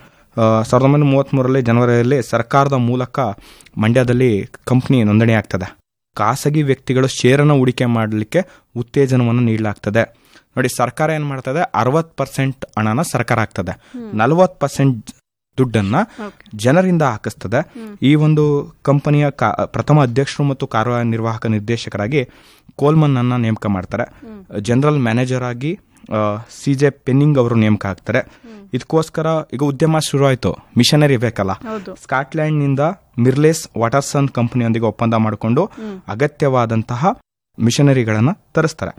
1933 ಜನವರಿಯಲ್ಲಿ ಸರ್ಕಾರದ ಮೂಲಕ ಮಂಡ್ಯದಲ್ಲಿ ಕಂಪ್ನಿ ನೋಂದಣಿ ಆಗ್ತದೆ. ಖಾಸಗಿ ವ್ಯಕ್ತಿಗಳು ಶೇರನ್ನು ಹೂಡಿಕೆ ಮಾಡಲಿಕ್ಕೆ ಉತ್ತೇಜನವನ್ನು ನೀಡಲಾಗ್ತದೆ. ನೋಡಿ, ಸರ್ಕಾರ ಏನ್ ಮಾಡ್ತದೆ, 60% ಹಣನ ಸರ್ಕಾರ ಹಾಕ್ತದೆ, 40% ದುಡ್ಡನ್ನ ಜನರಿಂದ ಹಾಕಿಸ್ತದೆ. ಈ ಒಂದು ಕಂಪನಿಯ ಪ್ರಥಮ ಅಧ್ಯಕ್ಷರು ಮತ್ತು ಕಾರ್ಯನಿರ್ವಾಹಕ ನಿರ್ದೇಶಕರಾಗಿ ಕೋಲ್ಮನ್ ಅನ್ನ ನೇಮಕ ಮಾಡ್ತಾರೆ. ಜನರಲ್ ಮ್ಯಾನೇಜರ್ ಆಗಿ CJ ಪೆನ್ನಿಂಗ್ ಅವರು ನೇಮಕ ಆಗ್ತಾರೆ. ಇದಕ್ಕೋಸ್ಕರ ಈಗ ಉದ್ಯಮ ಶುರು ಆಯ್ತು, ಮಿಷನರಿ ಬೇಕಲ್ಲ. ಸ್ಕಾಟ್ಲ್ಯಾಂಡ್ ನಿಂದ ಮಿರ್ಲೇಸ್ ವಾಟರ್ಸನ್ ಕಂಪನಿಯೊಂದಿಗೆ ಒಪ್ಪಂದ ಮಾಡಿಕೊಂಡು ಅಗತ್ಯವಾದಂತಹ ಮಿಷನರಿಗಳನ್ನ ತರಿಸ್ತಾರೆ.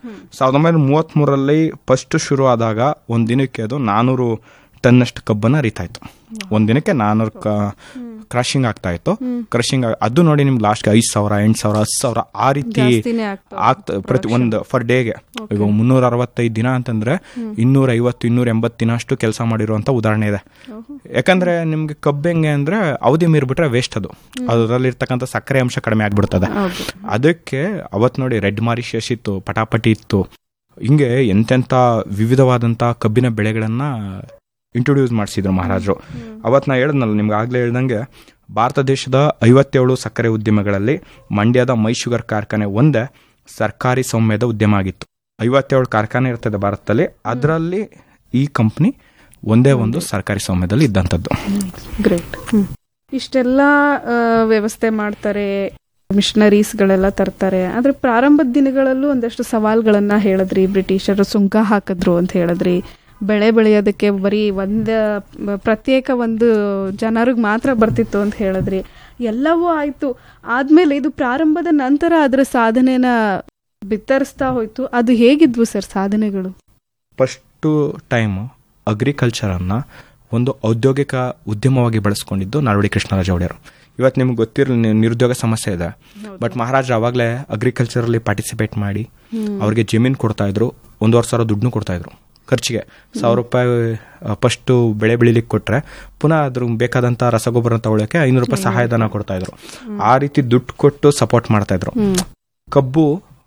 1933 ಫಸ್ಟ್ ಶುರು ಆದಾಗ ಒಂದ್ ದಿನಕ್ಕೆ ಅದು 400 ಟನ್ನಷ್ಟು ಕಬ್ಬನ್ನ ಅರಿತಾಯ್ತು. ಒಂದಿನಕ್ಕೆ 400 ಕ್ರಶಿಂಗ್ ಆಗ್ತಾ ಇತ್ತು. ಕ್ರಶಿಂಗ್ ಅದು ನೋಡಿ ನಿಮ್ಗೆ ಲಾಸ್ಟ್ 5,000, 8,000, 10,000 ಆ ರೀತಿ ಪ್ರತಿ ಒಂದು ಫರ್ ಡೇಗೆ. ಈಗ 365 ದಿನ ಅಂತಂದ್ರೆ 250, 280 ದಿನ ಅಷ್ಟು ಕೆಲಸ ಮಾಡಿರುವಂತ ಉದಾಹರಣೆ ಇದೆ. ಯಾಕಂದ್ರೆ ನಿಮ್ಗೆ ಕಬ್ಬು ಹೆಂಗೆ ಅಂದ್ರೆ ಅವಧಿ ಮೀರ್ಬಿಟ್ರೆ ವೇಸ್ಟ್, ಅದರಲ್ಲಿ ಇರ್ತಕ್ಕಂಥ ಸಕ್ಕರೆ ಅಂಶ ಕಡಿಮೆ ಆಗ್ಬಿಡ್ತದೆ. ಅದಕ್ಕೆ ಅವತ್ ನೋಡಿ ರೆಡ್ ಮಾರಿಷಸ್ ಇತ್ತು, ಪಟಾಪಟಿ ಇತ್ತು, ಹಿಂಗೆ ಎಂತೆಂತ ವಿವಿಧವಾದಂತ ಕಬ್ಬಿನ ಬೆಳೆಗಳನ್ನ ಇಂಟ್ರೊಡ್ಯೂಸ್ ಮಾಡಿಸಿದ್ರು ಮಹಾರಾಜರು. ಅವತ್ ನಾ ಹೇಳಿದ್ನಲ್ಲ ನಿಮ್ಗೆ ಆಗ್ಲೇ ಹೇಳ್ದಂಗೆ, ಭಾರತ ದೇಶದ 57 ಸಕ್ಕರೆ ಉದ್ಯಮಗಳಲ್ಲಿ ಮಂಡ್ಯದ ಮೈ ಶುಗರ್ ಕಾರ್ಖಾನೆ ಒಂದೇ ಸರ್ಕಾರಿ ಸ್ವಾಮ್ಯದ ಉದ್ಯಮ ಆಗಿತ್ತು. 57 ಕಾರ್ಖಾನೆ ಇರ್ತದೆ ಭಾರತದಲ್ಲಿ, ಅದರಲ್ಲಿ ಈ ಕಂಪ್ನಿ ಒಂದೇ ಒಂದು ಸರ್ಕಾರಿ ಸ್ವಾಮ್ಯದಲ್ಲಿ ಇದ್ದಂಥದ್ದು. ಗ್ರೇಟ್. ಇಷ್ಟೆಲ್ಲ ವ್ಯವಸ್ಥೆ ಮಾಡ್ತಾರೆ, ಮಿಷನರೀಸ್ಗಳೆಲ್ಲ ತರ್ತಾರೆ. ಆದ್ರೆ ಪ್ರಾರಂಭದ ದಿನಗಳಲ್ಲೂ ಒಂದಷ್ಟು ಸವಾಲ್ಗಳನ್ನ ಹೇಳಿದ್ರಿ. ಬ್ರಿಟಿಷರು ಸುಂಕ ಹಾಕಿದ್ರು ಅಂತ ಹೇಳಿದ್ರಿ. ಬೆಳೆ ಬೆಳೆಯೋದಕ್ಕೆ ಬರೀ ಪ್ರತ್ಯೇಕ ಒಂದು ಜನರಿಗೆ ಮಾತ್ರ ಬರ್ತಿತ್ತು ಅಂತ ಹೇಳಿದ್ರಿ. ಎಲ್ಲವೂ ಆಯ್ತು. ಆದ್ಮೇಲೆ ಇದು ಪ್ರಾರಂಭದ ನಂತರ ಅದರ ಸಾಧನೆನ ಬಿತ್ತರಿಸ್ತಾ ಹೋಯ್ತು. ಅದು ಹೇಗಿದ್ವು ಸರ್ ಸಾಧನೆಗಳು? ಫಸ್ಟ್ ಟೈಮ್ ಅಗ್ರಿಕಲ್ಚರ್ ಅನ್ನ ಒಂದು ಔದ್ಯೋಗಿಕ ಉದ್ಯಮವಾಗಿ ಬಳಸ್ಕೊಂಡಿದ್ದು ನಾಲ್ವಡಿ ಕೃಷ್ಣರಾಜ ಒಡೆಯರು. ಇವತ್ತು ನಿಮ್ಗೆ ಗೊತ್ತಿರಲಿ ನಿರುದ್ಯೋಗ ಸಮಸ್ಯೆ ಇದೆ, ಬಟ್ ಮಹಾರಾಜರು ಅವಾಗಲೇ ಅಗ್ರಿಕಲ್ಚರ್ ಅಲ್ಲಿ ಪಾರ್ಟಿಸಿಪೇಟ್ ಮಾಡಿ ಅವ್ರಿಗೆ ಜಮೀನು ಕೊಡ್ತಾ ಇದ್ರು, 1,500 ದುಡ್ಡು ಕೊಡ್ತಾ ಇದ್ರು ಖರ್ಚಿಗೆ. 1,000 ರೂಪಾಯಿ ಫಸ್ಟ್ ಬೆಳೆ ಬೆಳಿಲಿಕ್ಕೆ ಕೊಟ್ರೆ ಪುನಃ ಅದ್ರ ಬೇಕಾದಂತ ರಸಗೊಬ್ಬರ ತಗೊಳ್ಳೋಕೆ 500 ರೂಪಾಯಿ ಸಹಾಯಧನ ಕೊಡ್ತಾ ಇದ್ರು. ಆ ರೀತಿ ದುಡ್ಡು ಕೊಟ್ಟು ಸಪೋರ್ಟ್ ಮಾಡ್ತಾ ಇದ್ರು. ಕಬ್ಬು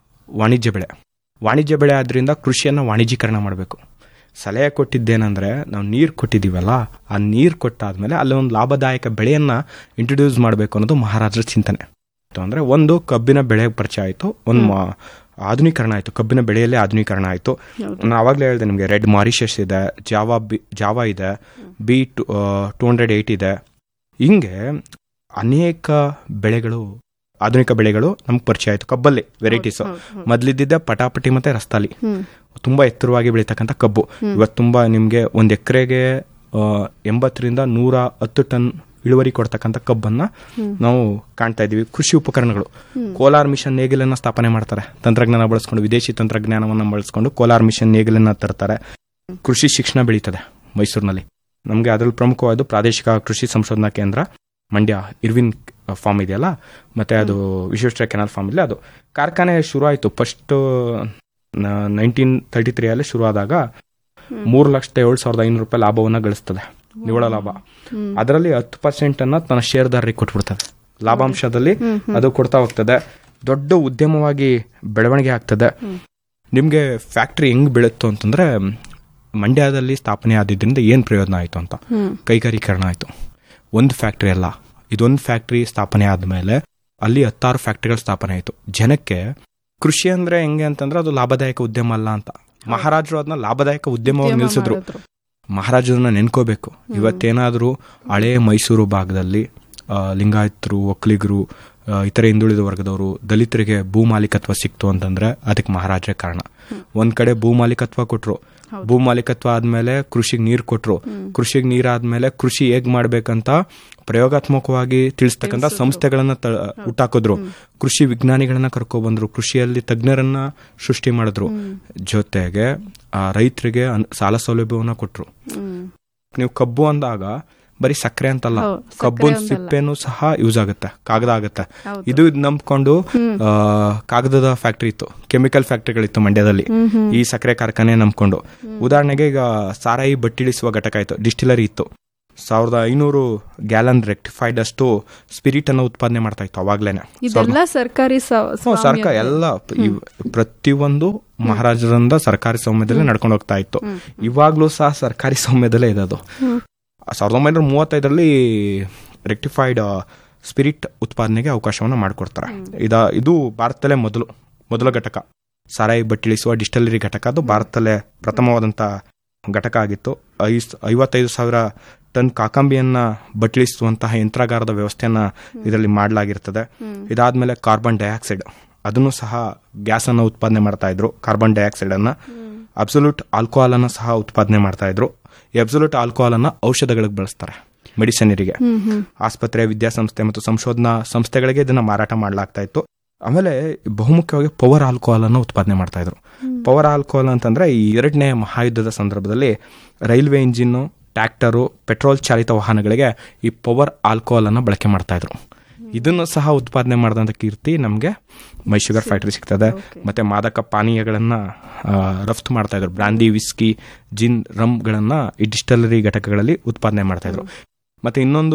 ವಾಣಿಜ್ಯ ಬೆಳೆ ಆದ್ರಿಂದ ಕೃಷಿಯನ್ನ ವಾಣಿಜ್ಯೀಕರಣ ಮಾಡಬೇಕು. ಸಲಹೆ ಕೊಟ್ಟಿದ್ದೇನೆಂದ್ರೆ, ನಾವು ನೀರು ಕೊಟ್ಟಿದ್ದೀವಲ್ಲ, ಆ ನೀರು ಕೊಟ್ಟಾದ್ಮೇಲೆ ಅಲ್ಲಿ ಒಂದು ಲಾಭದಾಯಕ ಬೆಳೆಯನ್ನ ಇಂಟ್ರೊಡ್ಯೂಸ್ ಮಾಡಬೇಕು ಅನ್ನೋದು ಮಹಾರಾಜರ ಚಿಂತನೆ. ಅಂದ್ರೆ ಒಂದು ಕಬ್ಬಿನ ಬೆಳೆ ಪರಿಚಯ ಆಯ್ತು, ಒಂದು ಆಧುನೀಕರಣ ಆಯ್ತು, ಕಬ್ಬಿನ ಬೆಳೆಯಲ್ಲೇ ಆಧುನೀಕರಣ ಆಯ್ತು. ನಾನು ಆವಾಗಲೇ ಹೇಳಿದೆ ನಿಮಗೆ, ರೆಡ್ ಮಾರಿಷಸ್ ಇದೆ, ಜಾವಾ ಇದೆ, B208 ಇದೆ. ಹಿಂಗೆ ಅನೇಕ ಬೆಳೆಗಳು, ಆಧುನಿಕ ಬೆಳೆಗಳು ನಮ್ಗೆ ಪರಿಚಯ ಆಯ್ತು. ಕಬ್ಬಲ್ಲಿ ವೆರೈಟೀಸ್ ಮೊದಲಿದ್ದ ಪಟಾಪಟಿ ಮತ್ತೆ ರಸ್ತಾಲಿ, ತುಂಬಾ ಎತ್ತರವಾಗಿ ಬೆಳೀತಕ್ಕಂಥ ಕಬ್ಬು. ಇವತ್ತು ತುಂಬಾ ನಿಮ್ಗೆ ಒಂದ್ ಎಕರೆಗೆ 80 ರಿಂದ 110 ಟನ್ ಇಳುವರಿ ಕೊಡ್ತಕ್ಕಂಥ ಕಬ್ಬನ್ನ ನಾವು ಕಾಣ್ತಾ ಇದೀವಿ. ಕೃಷಿ ಉಪಕರಣಗಳು, ಕೋಲಾರ್ ಮಿಷನ್ ನೇಗಿಲನ್ನ ಸ್ಥಾಪನೆ ಮಾಡ್ತಾರೆ. ತಂತ್ರಜ್ಞಾನ ಬಳಸ್ಕೊಂಡು, ವಿದೇಶಿ ತಂತ್ರಜ್ಞಾನವನ್ನ ಬಳಸ್ಕೊಂಡು ಕೋಲಾರ್ ಮಿಷನ್ ನೇಗಿಲನ್ನ ತರ್ತಾರೆ. ಕೃಷಿ ಶಿಕ್ಷಣ ಬೆಳೀತದೆ ಮೈಸೂರಿನಲ್ಲಿ. ನಮ್ಗೆ ಅದರಲ್ಲಿ ಪ್ರಮುಖವಾದ ಪ್ರಾದೇಶಿಕ ಕೃಷಿ ಸಂಶೋಧನಾ ಕೇಂದ್ರ ಮಂಡ್ಯ ಇರ್ವಿನ್ ಫಾರ್ಮ್ ಇದೆಯಲ್ಲ, ಮತ್ತೆ ಅದು ವಿಶ್ವೇಶ್ವರ ಕೆನಾಲ್ ಫಾರ್ಮ್ ಇಲ್ಲ, ಅದು ಕಾರ್ಖಾನೆ ಶುರು ಆಯಿತು. ಫಸ್ಟ್ 1933 ಶುರು ಆದಾಗ 3,07,500 ರೂಪಾಯಿ ಲಾಭವನ್ನ ಗಳಿಸ್ತದೆ, ನಿವ್ವಳ ಲಾಭ. ಅದರಲ್ಲಿ 10% ಅನ್ನ ತನ್ನ ಷೇರ್ದಾರರಿಗೆ ಕೊಟ್ಬಿಡ್ತದೆ. ಲಾಭಾಂಶದಲ್ಲಿ ಅದು ಕೊಡ್ತಾ ಹೋಗ್ತದೆ. ದೊಡ್ಡ ಉದ್ಯಮವಾಗಿ ಬೆಳವಣಿಗೆ ಆಗ್ತದೆ. ನಿಮ್ಗೆ ಫ್ಯಾಕ್ಟ್ರಿ ಹೆಂಗ್ ಬೆಳೀತು ಅಂತಂದ್ರೆ, ಮಂಡ್ಯದಲ್ಲಿ ಸ್ಥಾಪನೆ ಆದಿದ್ರಿಂದ ಏನ್ ಪ್ರಯೋಜನ ಆಯ್ತು ಅಂತ, ಕೈಗಾರೀಕರಣ ಆಯ್ತು. ಒಂದು ಫ್ಯಾಕ್ಟ್ರಿ ಅಲ್ಲ, ಇದೊಂದು ಫ್ಯಾಕ್ಟ್ರಿ ಸ್ಥಾಪನೆ ಆದ್ಮೇಲೆ ಅಲ್ಲಿ 16 ಫ್ಯಾಕ್ಟ್ರಿಗಳು ಸ್ಥಾಪನೆ ಆಯ್ತು. ಜನಕ್ಕೆ ಕೃಷಿ ಅಂದ್ರೆ ಹೆಂಗೆ ಅಂತಂದ್ರೆ ಅದು ಲಾಭದಾಯಕ ಉದ್ಯಮ ಅಲ್ಲ ಅಂತ ಮಹಾರಾಜರು ಅದನ್ನ ಲಾಭದಾಯಕ ಉದ್ಯಮವಾಗಿ ನಿಲ್ಸಿದ್ರು. ಮಹಾರಾಜರನ್ನ ನೆನ್ಕೋಬೇಕು. ಇವತ್ತೇನಾದ್ರೂ ಹಳೇ ಮೈಸೂರು ಭಾಗದಲ್ಲಿ ಲಿಂಗಾಯತರು, ಒಕ್ಕಲಿಗರು, ಇತರೆ ಹಿಂದುಳಿದ ವರ್ಗದವರು, ದಲಿತರಿಗೆ ಭೂ ಮಾಲೀಕತ್ವ ಸಿಕ್ತು ಅಂತಂದ್ರೆ ಅದಕ್ಕೆ ಮಹಾರಾಜರೇ ಕಾರಣ. ಒಂದ್ ಕಡೆ ಭೂ ಮಾಲೀಕತ್ವ ಕೊಟ್ರು, ಭೂ ಮಾಲೀಕತ್ವ ಆದ್ಮೇಲೆ ಕೃಷಿಗೆ ನೀರು ಕೊಟ್ರು, ಕೃಷಿಗೆ ನೀರಾದ್ಮೇಲೆ ಕೃಷಿ ಹೇಗ್ ಮಾಡ್ಬೇಕಂತ ಪ್ರಯೋಗಾತ್ಮಕವಾಗಿ ತಿಳಿಸ್ತಕ್ಕಂಥ ಸಂಸ್ಥೆಗಳನ್ನ ಹುಟ್ಟಾಕಿದ್ರು, ಕೃಷಿ ವಿಜ್ಞಾನಿಗಳನ್ನ ಕರ್ಕೊಬಂದ್ರು, ಕೃಷಿಯಲ್ಲಿ ತಜ್ಞರನ್ನ ಸೃಷ್ಟಿ ಮಾಡಿದ್ರು, ಜೊತೆಗೆ ರೈತರಿಗೆ ಸಾಲ ಸೌಲಭ್ಯವನ್ನ ಕೊಟ್ರು. ನೀವು ಕಬ್ಬು ಅಂದಾಗ ಬರೀ ಸಕ್ಕರೆ ಅಂತಲ್ಲ, ಕಬ್ಬು ಸಿಪ್ಪೆನೂ ಸಹ ಯೂಸ್ ಆಗುತ್ತೆ, ಕಾಗದ ಆಗುತ್ತೆ. ಇದು ನಂಬ್ಕೊಂಡು ಕಾಗದದ ಫ್ಯಾಕ್ಟ್ರಿ ಇತ್ತು, ಕೆಮಿಕಲ್ ಫ್ಯಾಕ್ಟ್ರಿಗಳಿತ್ತು ಮಂಡ್ಯದಲ್ಲಿ, ಈ ಸಕ್ಕರೆ ಕಾರ್ಖಾನೆ ನಂಬ್ಕೊಂಡು. ಉದಾಹರಣೆಗೆ ಈಗ ಸಾರಾಯಿ ಬಟ್ಟಿಳಿಸುವ ಘಟಕ ಇತ್ತು, ಡಿಸ್ಟಿಲರಿ ಇತ್ತು. 1500 ಗ್ಯಾಲನ್ ರೆಕ್ಟಿಫೈಡ್ ಅಷ್ಟು ಸ್ಪಿರಿಟ್ ಅನ್ನು ಉತ್ಪಾದನೆ ಮಾಡ್ತಾ ಇತ್ತು ಅವಾಗ್ಲೇನೆ. ಸರ್ಕಾರ ಎಲ್ಲ ಪ್ರತಿಯೊಂದು ಮಹಾರಾಜರಿಂದ ಸರ್ಕಾರಿ ಸ್ವಾಮ್ಯದಲ್ಲೇ ನಡ್ಕೊಂಡು ಹೋಗ್ತಾ ಇತ್ತು. ಇವಾಗ್ಲೂ ಸಹ ಸರ್ಕಾರಿ ಸ್ವಾಮ್ಯದಲ್ಲೇ ಇದೆ ಅದು. 1935 ರೆಕ್ಟಿಫೈಡ್ ಸ್ಪಿರಿಟ್ ಉತ್ಪಾದನೆಗೆ ಅವಕಾಶವನ್ನು ಮಾಡಿಕೊಡ್ತಾರೆ. ಇದು ಭಾರತದಲ್ಲೇ ಮೊದಲ ಘಟಕ, ಸಾರಾಯಿ ಬಟ್ಟಿಳಿಸುವ ಡಿಸ್ಟಿಲರಿ ಘಟಕ. ಅದು ಭಾರತದಲ್ಲೇ ಪ್ರಥಮವಾದಂತ ಘಟಕ ಆಗಿತ್ತು. 55,000 ಟನ್ ಕಾಕಂಬಿಯನ್ನ ಬಟ್ಟಿಳಿಸುವಂತಹ ಯಂತ್ರಾಗಾರದ ವ್ಯವಸ್ಥೆಯನ್ನ ಇದರಲ್ಲಿ ಮಾಡಲಾಗಿರ್ತದೆ. ಇದಾದ್ಮೇಲೆ ಕಾರ್ಬನ್ ಡೈಆಕ್ಸೈಡ್, ಅದನ್ನು ಸಹ ಗ್ಯಾಸ್ ಅನ್ನ ಉತ್ಪಾದನೆ ಮಾಡ್ತಾ ಇದ್ರು. ಕಾರ್ಬನ್ ಡೈಆಕ್ಸೈಡ್ ಅನ್ನ, ಅಬ್ಸಲ್ಯೂಟ್ ಆಲ್ಕೋಹಾಲ್ ಅನ್ನ ಸಹ ಉತ್ಪಾದನೆ ಮಾಡ್ತಾ ಇದ್ರು. ಈ ಅಬ್ಸಲ್ಯೂಟ್ ಆಲ್ಕೋಹಾಲ್ ಅನ್ನ ಔಷಧಗಳಿಗೆ ಬಳಸ್ತಾರೆ, ಮೆಡಿಸಿನರಿಗೆ. ಆಸ್ಪತ್ರೆ, ವಿದ್ಯಾಸಂಸ್ಥೆ ಮತ್ತು ಸಂಶೋಧನಾ ಸಂಸ್ಥೆಗಳಿಗೆ ಇದನ್ನ ಮಾರಾಟ ಮಾಡಲಾಗ್ತಾ ಇತ್ತು. ಆಮೇಲೆ ಬಹುಮುಖ್ಯವಾಗಿ ಪವರ್ ಆಲ್ಕೋಹಾಲ್ ಅನ್ನು ಉತ್ಪಾದನೆ ಮಾಡ್ತಾ ಇದ್ರು. ಪವರ್ ಆಲ್ಕೋಹಾಲ್ ಅಂತಂದ್ರೆ ಈ 2ನೇ ಮಹಾಯುದ್ಧದ ಸಂದರ್ಭದಲ್ಲಿ ರೈಲ್ವೆ ಇಂಜಿನ್, ಟ್ರ್ಯಾಕ್ಟರು, ಪೆಟ್ರೋಲ್ ಚಾಲಿತ ವಾಹನಗಳಿಗೆ ಈ ಪವರ್ ಆಲ್ಕೋಹಾಲ್ ಅನ್ನ ಬಳಕೆ ಮಾಡ್ತಾ ಇದ್ರು. ಇದನ್ನು ಸಹ ಉತ್ಪಾದನೆ ಮಾಡಿದಂತ ಕೀರ್ತಿ ನಮ್ಗೆ ಮೈ ಶುಗರ್ ಫ್ಯಾಕ್ಟರಿ ಸಿಗ್ತದೆ. ಮತ್ತೆ ಮಾದಕ ಪಾನೀಯಗಳನ್ನ ರಫ್ತು ಮಾಡ್ತಾ ಇದ್ರು, ಬ್ರಾಂದಿ, ವಿಸ್ಕಿ, ಜಿನ್, ರಮ್ಗಳನ್ನ ಈ ಡಿಸ್ಟಿಲರಿ ಘಟಕಗಳಲ್ಲಿ ಉತ್ಪಾದನೆ ಮಾಡ್ತಾ ಇದ್ರು. ಮತ್ತೆ ಇನ್ನೊಂದು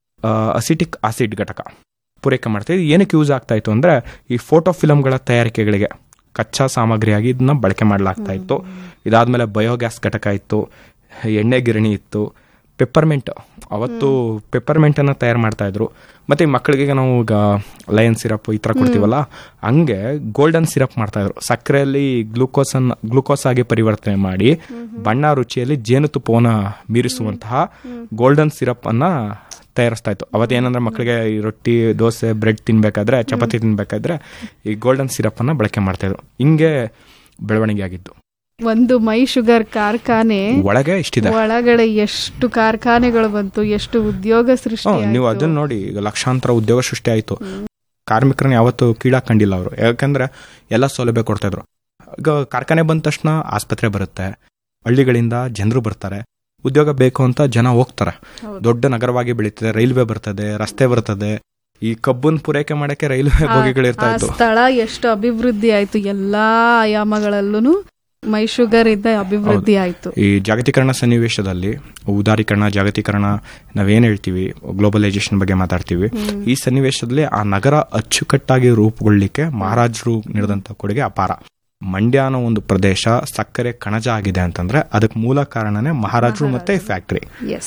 ಅಸಿಟಿಕ್ ಆಸಿಡ್ ಘಟಕ ಪೂರೈಕೆ ಮಾಡ್ತಾ ಇದ್ರು. ಏನಕ್ಕೆ ಯೂಸ್ ಆಗ್ತಾ ಇತ್ತು ಅಂದ್ರೆ ಈ ಫೋಟೋ ಫಿಲಂಗಳ ತಯಾರಿಕೆಗಳಿಗೆ ಕಚ್ಚಾ ಸಾಮಗ್ರಿಯಾಗಿ ಇದನ್ನ ಬಳಕೆ ಮಾಡಲಾಗ್ತಾ ಇತ್ತು. ಇದಾದ್ಮೇಲೆ ಬಯೋಗ್ಯಾಸ್ ಘಟಕ ಇತ್ತು, ಎಣ್ಣೆ ಗಿರಣಿ ಇತ್ತು, ಪೆಪ್ಪರ್ಮೆಂಟ್, ಅವತ್ತು ಪೆಪ್ಪರ್ಮೆಂಟ್ ಅನ್ನ ತಯಾರು ಮಾಡ್ತಾ ಇದ್ರು. ಮತ್ತೆ ಮಕ್ಕಳಿಗೆ ನಾವು ಈಗ ಲಯನ್ ಸಿರಪ್ ಈ ತರ ಕೊಡ್ತೀವಲ್ಲ, ಹಂಗೆ ಗೋಲ್ಡನ್ ಸಿರಪ್ ಮಾಡ್ತಾ ಇದ್ರು. ಸಕ್ಕರೆಯಲ್ಲಿ ಗ್ಲೂಕೋಸ್ ಆಗಿ ಪರಿವರ್ತನೆ ಮಾಡಿ ಬಣ್ಣ ರುಚಿಯಲ್ಲಿ ಜೇನುತುಪ್ಪವನ್ನ ಮೀರಿಸುವಂತಹ ಗೋಲ್ಡನ್ ಸಿರಪ್ ಅನ್ನ ತಯಾರಿಸ್ತಾ ಇತ್ತು. ಅವತ್ತೇನಂದ್ರೆ ಮಕ್ಕಳಿಗೆ ಈ ರೊಟ್ಟಿ, ದೋಸೆ, ಬ್ರೆಡ್ ತಿನ್ಬೇಕಾದ್ರೆ, ಚಪಾತಿ ತಿನ್ಬೇಕಾದ್ರೆ ಈ ಗೋಲ್ಡನ್ ಸಿರಪ್ ಅನ್ನ ಬಳಕೆ ಮಾಡ್ತಾ ಇದ್ರು. ಹಿಂಗೆ ಬೆಳವಣಿಗೆ ಆಗಿದ್ದು. ಒಂದು ಮೈ ಶುಗರ್ ಕಾರ್ಖಾನೆ ಒಳಗೆ ಇಷ್ಟಿದೆ, ಒಳಗಡೆ ಎಷ್ಟು ಕಾರ್ಖಾನೆಗಳು ಬಂತು, ಎಷ್ಟು ಉದ್ಯೋಗ ಸೃಷ್ಟಿ. ನೀವು ಅದನ್ನ ನೋಡಿ, ಈಗ ಲಕ್ಷಾಂತರ ಉದ್ಯೋಗ ಸೃಷ್ಟಿ ಆಯ್ತು. ಕಾರ್ಮಿಕರನ್ನ ಯಾವತ್ತು ಕೀಳಾಕೊಂಡಿಲ್ಲ ಅವರು, ಯಾಕಂದ್ರೆ ಎಲ್ಲ ಸೌಲಭ್ಯ ಕೊಡ್ತಾ ಇದ್ರು. ಈಗ ಕಾರ್ಖಾನೆ ಬಂದ ತಕ್ಷಣ ಆಸ್ಪತ್ರೆ ಬರುತ್ತೆ, ಹಳ್ಳಿಗಳಿಂದ ಜನರು ಬರ್ತಾರೆ, ಉದ್ಯೋಗ ಬೇಕು ಅಂತ ಜನ ಹೋಗ್ತಾರೆ. ದೊಡ್ಡ ನಗರವಾಗಿ ಬೆಳೀತದೆ, ರೈಲ್ವೆ ಬರ್ತದೆ, ರಸ್ತೆ ಬರ್ತದೆ. ಈ ಕಬ್ಬನ್ ಪೂರೈಕೆ ಮಾಡಕ್ಕೆ ರೈಲ್ವೆ ಬೋಗಿಗಳಿರ್ತಾ ಇತ್ತು. ಸ್ಥಳ ಎಷ್ಟು ಅಭಿವೃದ್ಧಿ ಆಯ್ತು, ಎಲ್ಲಾ ಆಯಾಮಗಳಲ್ಲೂ ಮೈ ಶುಗರ್ ಇದ್ದ ಅಭಿವೃದ್ಧಿ ಆಯ್ತು. ಈ ಜಾಗತೀಕರಣ ಸನ್ನಿವೇಶದಲ್ಲಿ, ಉದಾರೀಕರಣ, ಜಾಗತೀಕರಣ ನಾವೇನ್ ಹೇಳ್ತೀವಿ, ಗ್ಲೋಬಲೈಸೇಷನ್ ಬಗ್ಗೆ ಮಾತಾಡ್ತೀವಿ. ಈ ಸನ್ನಿವೇಶದಲ್ಲಿ ಆ ನಗರ ಅಚ್ಚುಕಟ್ಟಾಗಿ ರೂಪುಗೊಳ್ಳಿಕ್ಕೆ ಮಹಾರಾಜರು ನೀಡಿದಂತ ಕೊಡುಗೆ ಅಪಾರ. ಮಂಡ್ಯ ಅನ್ನೋ ಒಂದು ಪ್ರದೇಶ ಸಕ್ಕರೆ ಕಣಜ ಆಗಿದೆ ಅಂತಂದ್ರೆ ಅದಕ್ಕೆ ಮೂಲ ಕಾರಣನೇ ಮಹಾರಾಜರು ಮತ್ತೆ ಫ್ಯಾಕ್ಟ್ರಿ.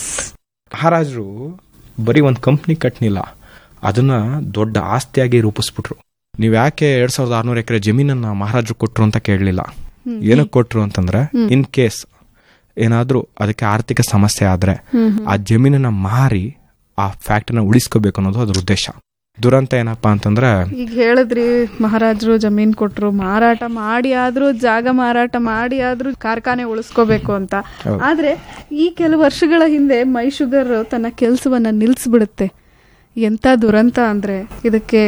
ಮಹಾರಾಜರು ಬರೀ ಒಂದು ಕಂಪ್ನಿ ಕಟ್ನಿಲ್ಲ, ಅದನ್ನ ದೊಡ್ಡ ಆಸ್ತಿಯಾಗಿ ರೂಪಿಸ್ಬಿಟ್ರು. ನೀವ್ ಯಾಕೆ 2600 ಎಕರೆ ಜಮೀನನ್ನ ಮಹಾರಾಜರು ಕೊಟ್ರು ಅಂತ ಕೇಳಲಿಲ್ಲ. ಏನಕ್ಕೆ ಕೊಟ್ರು ಅಂತಂದ್ರೆ, ಇನ್ ಕೇಸ್ ಏನಾದ್ರೂ ಅದಕ್ಕೆ ಆರ್ಥಿಕ ಸಮಸ್ಯೆ ಆದ್ರೆ ಆ ಜಮೀನನ್ನ ಮಾರಿ ಆ ಫ್ಯಾಕ್ಟ್ರಿನ ಉಳಿಸ್ಕೋಬೇಕು ಅನ್ನೋದು ಅದ್ರ ಉದ್ದೇಶ. ದುರಂತ ಏನಪ್ಪಾ ಅಂತಂದ್ರೆ, ಈಗ ಹೇಳಿದ್ರಿ ಮಹಾರಾಜರು ಜಮೀನ್ ಕೊಟ್ರು, ಮಾರಾಟ ಮಾಡಿ ಆದ್ರೂ, ಜಾಗ ಮಾರಾಟ ಮಾಡಿ ಆದ್ರೂ ಕಾರ್ಖಾನೆ ಉಳಿಸ್ಕೋಬೇಕು ಅಂತ. ಆದ್ರೆ ಈ ಕೆಲವು ವರ್ಷಗಳ ಹಿಂದೆ ಮೈ ಶುಗರ್ ತನ್ನ ಕೆಲಸವನ್ನ ನಿಲ್ಸ್ಬಿಡುತ್ತೆ. ಎಂತ ದುರಂತ ಅಂದ್ರೆ ಇದಕ್ಕೆ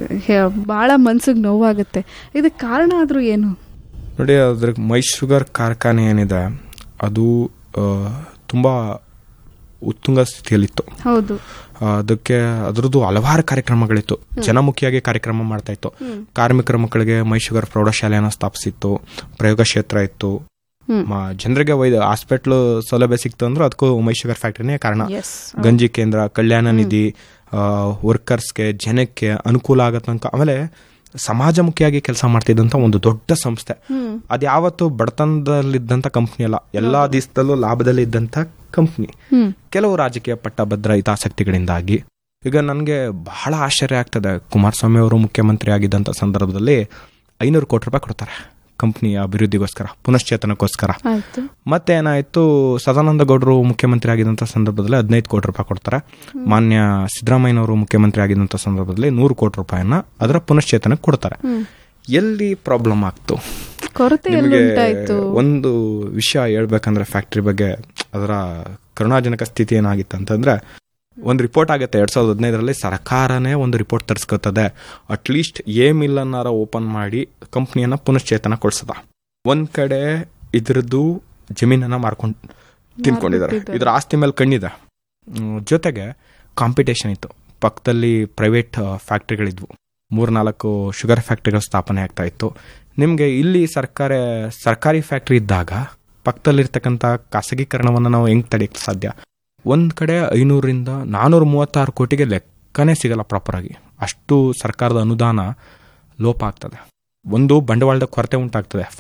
ಬಹಳ ಮನ್ಸಿಗೆ ನೋವಾಗುತ್ತೆ. ಇದಕ್ಕೆ ಕಾರಣ ಆದ್ರೂ ಏನು ನೋಡಿ, ಅದ್ರ ಮೈ ಶುಗರ್ ಕಾರ್ಖಾನೆ ಏನಿದೆ ಅದು ತುಂಬಾ ಉತ್ತುಂಗ ಸ್ಥಿತಿಯಲ್ಲಿತ್ತು. ಹೌದು. ಅದಕ್ಕೆ ಅದರದ್ದು ಹಲವಾರು ಕಾರ್ಯಕ್ರಮಗಳಿತ್ತು, ಜನಮುಖಿಯಾಗಿ ಕಾರ್ಯಕ್ರಮ ಮಾಡ್ತಾ ಇತ್ತು. ಕಾರ್ಮಿಕರ ಮಕ್ಕಳಿಗೆ ಮೈ ಶುಗರ್ ಪ್ರೌಢಶಾಲೆಯನ್ನು ಸ್ಥಾಪಿಸಿತ್ತು, ಪ್ರಯೋಗ ಕ್ಷೇತ್ರ ಇತ್ತು, ಜನರಿಗೆ ಹಾಸ್ಪಿಟ್ಲ್ ಸೌಲಭ್ಯ ಸಿಕ್ತು ಅಂದ್ರೆ ಅದಕ್ಕೂ ಮೈ ಶುಗರ್ ಫ್ಯಾಕ್ಟರಿನೇ ಕಾರಣ. ಗಂಜಿ ಕೇಂದ್ರ, ಕಲ್ಯಾಣ ನಿಧಿ, ವರ್ಕರ್ಸ್ಗೆ ಜನಕ್ಕೆ ಅನುಕೂಲ ಆಗತ್ತಂಕ. ಆಮೇಲೆ ಸಮಾಜಮುಖಿಯಾಗಿ ಕೆಲಸ ಮಾಡ್ತಿದ್ದಂತ ಒಂದು ದೊಡ್ಡ ಸಂಸ್ಥೆ. ಅದ್ಯಾವತ್ತು ಬಡತನದಲ್ಲಿದ್ದಂತ ಕಂಪ್ನಿ ಅಲ್ಲ, ಎಲ್ಲಾ ದಿವಸದಲ್ಲೂ ಲಾಭದಲ್ಲಿ ಇದ್ದಂತ ಕಂಪ್ನಿ. ಕೆಲವು ರಾಜಕೀಯ ಪಟ್ಟಭದ್ರ ಹಿತಾಸಕ್ತಿಗಳಿಂದಾಗಿ ಈಗ ನನಗೆ ಬಹಳ ಆಶ್ಚರ್ಯ ಆಗ್ತದೆ. ಕುಮಾರಸ್ವಾಮಿ ಅವರು ಮುಖ್ಯಮಂತ್ರಿ ಆಗಿದ್ದಂತ ಸಂದರ್ಭದಲ್ಲಿ 500 ಕೋಟಿ ರೂಪಾಯಿ ಕೊಡ್ತಾರೆ ಕಂಪ್ನಿಯ ಅಭಿವೃದ್ಧಿಗೋಸ್ಕರ, ಪುನಶ್ಚೇತನಕ್ಕೋಸ್ಕರ. ಮತ್ತೆ ಏನಾಯ್ತು, ಸದಾನಂದ ಗೌಡರು ಮುಖ್ಯಮಂತ್ರಿ ಆಗಿದ್ದಂಥ ಸಂದರ್ಭದಲ್ಲಿ 15 ಕೋಟಿ ರೂಪಾಯಿ ಕೊಡ್ತಾರೆ. ಮಾನ್ಯ ಸಿದ್ದರಾಮಯ್ಯನವರು ಮುಖ್ಯಮಂತ್ರಿ ಆಗಿದ್ದಂಥ ಸಂದರ್ಭದಲ್ಲಿ 100 ಕೋಟಿ ರೂಪಾಯಿನ ಅದರ ಪುನಶ್ಚೇತನಕ್ಕೆ ಕೊಡ್ತಾರೆ. ಎಲ್ಲಿ ಪ್ರಾಬ್ಲಮ್ ಆಗ್ತು? ನಿಮಗೆ ಒಂದು ವಿಷಯ ಹೇಳ್ಬೇಕಂದ್ರೆ ಫ್ಯಾಕ್ಟ್ರಿ ಬಗ್ಗೆ ಅದರ ಕರುಣಾಜನಕ ಸ್ಥಿತಿ ಏನಾಗಿತ್ತು ಅಂತಂದ್ರೆ, ಒಂದು ರಿಪೋರ್ಟ್ ಆಗುತ್ತೆ 2015ರಲ್ಲಿ, ಸರ್ಕಾರನೇ ಒಂದು ರಿಪೋರ್ಟ್ ತರಿಸ್ಕೊತದೆ, ಅಟ್ಲೀಸ್ಟ್ ಮಿಲ್ ಅನ್ನಾರ ಓಪನ್ ಮಾಡಿ ಕಂಪ್ನಿಯನ್ನ ಪುನಶ್ಚೇತನ ಕೊಡ್ಸದ. ಒಂದ್ ಕಡೆ ಇದ್ರದ್ದು ಜಮೀನನ್ನ ಮಾರ್ಕೊಂಡು ತಿನ್ಕೊಂಡಿದ್ದಾರೆ, ಇದ್ರ ಆಸ್ತಿ ಮೇಲೆ ಕಣ್ಣಿದೆ. ಜೊತೆಗೆ ಕಾಂಪಿಟೇಷನ್ ಇತ್ತು, ಪಕ್ಕದಲ್ಲಿ ಪ್ರೈವೇಟ್ ಫ್ಯಾಕ್ಟ್ರಿಗಳಿದ್ವು, 3-4 ಶುಗರ್ ಫ್ಯಾಕ್ಟ್ರಿಗಳು ಸ್ಥಾಪನೆ ಆಗ್ತಾ ಇತ್ತು. ನಿಮ್ಗೆ ಇಲ್ಲಿ ಸರ್ಕಾರಿ ಫ್ಯಾಕ್ಟ್ರಿ ಇದ್ದಾಗ ಪಕ್ಕದಲ್ಲಿರ್ತಕ್ಕಂಥ ಖಾಸಗೀಕರಣವನ್ನು ನಾವು ಹೆಂಗ್ ತಡೆಯಕ್ಕೆ ಸಾಧ್ಯ? ಒಂದ್ ಕಡೆ 500ರಿಂದ 436 ಕೋಟಿಗೆ ಲೆಕ್ಕನೇ ಸಿಗಲ್ಲ ಪ್ರಾಪರ್ ಆಗಿ. ಅಷ್ಟು ಸರ್ಕಾರದ ಅನುದಾನ ಲೋಪ ಆಗ್ತದೆ. ಒಂದು ಬಂಡವಾಳದ ಕೊರತೆ ಉಂಟಾಗ್ತದೆ.